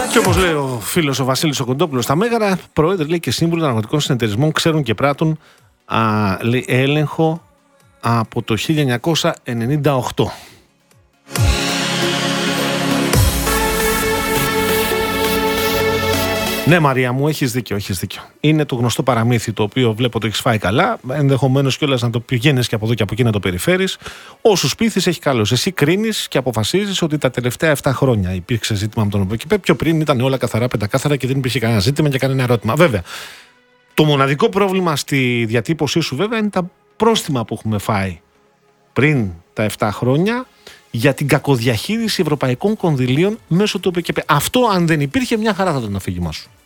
Και όπως λέει ο φίλος ο Βασίλης ο Κοντόπουλος στα Μέγαρα, πρόεδροι λέει και σύμβουλοι αναγνωτικών συνεταιρισμών ξέρουν και πράττουν λέει, έλεγχο από το 1998. Ναι, Μαρία μου, έχεις δίκιο. Είναι το γνωστό παραμύθι το οποίο βλέπω το έχεις φάει καλά. Ενδεχομένως κιόλας να το πηγαίνεις και από εδώ και από εκεί να το περιφέρεις. Όσους πείθεις έχει καλώς. Εσύ κρίνεις και αποφασίζεις ότι τα τελευταία 7 χρόνια υπήρξε ζήτημα με τον ΟΠΕΚΙΠΕ. Πιο πριν ήταν όλα καθαρά, πεντακάθαρα και δεν υπήρχε κανένα ζήτημα και κανένα ερώτημα. Βέβαια, το μοναδικό πρόβλημα στη διατύπωσή σου, βέβαια, είναι τα πρόστιμα που έχουμε φάει πριν τα 7 χρόνια για την κακοδιαχείριση ευρωπαϊκών κονδυλίων μέσω του ΟΠΕΚΙΠΕ. Αυτό, αν δεν υπήρχε, μια χαρά θα ήταν το αφήγημά σου.